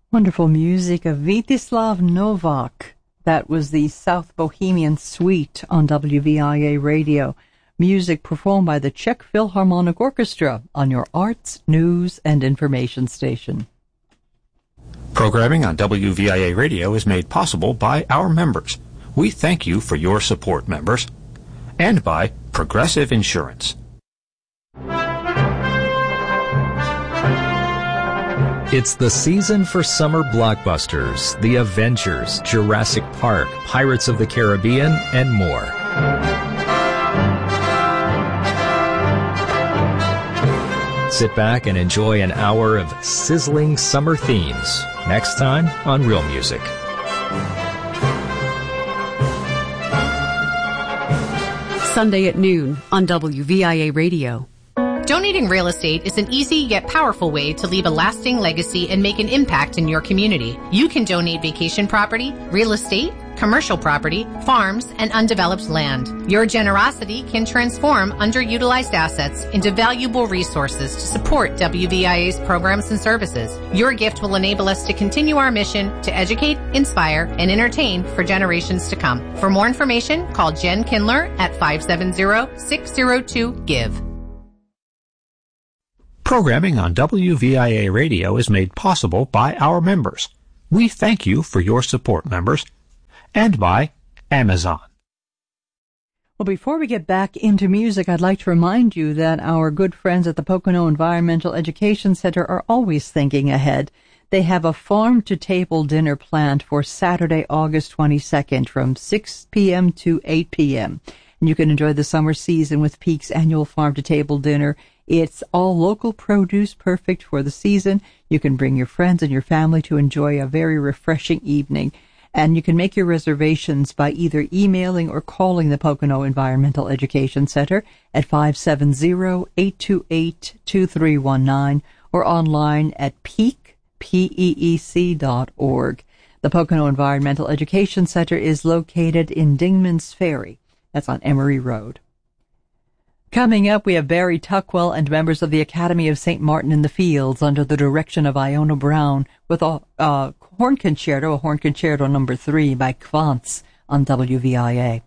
Wonderful music of Vítislav Novak. That was the South Bohemian Suite on WVIA Radio. Music performed by the Czech Philharmonic Orchestra on your arts, news, and information station. Programming on WVIA Radio is made possible by our members. We thank you for your support, members. And by Progressive Insurance. It's the season for summer blockbusters, The Avengers, Jurassic Park, Pirates of the Caribbean, and more. Sit back and enjoy an hour of sizzling summer themes. Next time on Real Music. Sunday at noon on WVIA Radio. Donating real estate is an easy yet powerful way to leave a lasting legacy and make an impact in your community. You can donate vacation property, real estate, commercial property, farms, and undeveloped land. Your generosity can transform underutilized assets into valuable resources to support WVIA's programs and services. Your gift will enable us to continue our mission to educate, inspire, and entertain for generations to come. For more information, call Jen Kindler at 570-602-GIVE. Programming on WVIA Radio is made possible by our members. We thank you for your support, members. And by Amazon. Well, before we get back into music, I'd like to remind you that our good friends at the Pocono Environmental Education Center are always thinking ahead. They have a farm-to-table dinner planned for Saturday, August 22nd from 6 p.m. to 8 p.m. And you can enjoy the summer season with Peak's annual farm-to-table dinner. It's all local produce, perfect for the season. You can bring your friends and your family to enjoy a very refreshing evening. And you can make your reservations by either emailing or calling the Pocono Environmental Education Center at 570-828-2319 or online at peak.org. The Pocono Environmental Education Center is located in Dingman's Ferry. That's on Emery Road. Coming up, we have Barry Tuckwell and members of the Academy of St. Martin in the Fields under the direction of Iona Brown with a horn concerto number 3 by Kvantz on WVIA.